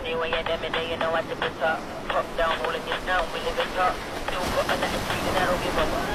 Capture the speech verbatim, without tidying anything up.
Anyway, at them and they, you know, I tip the top. Top down, rolling it down, we live it top. Two foot on that street and I don't give a fuck.